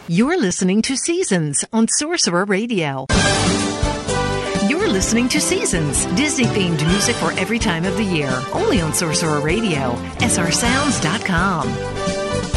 You're listening to Seasons on Sorcerer Radio. You're listening to Seasons, Disney-themed music for every time of the year. Only on Sorcerer Radio, srsounds.com.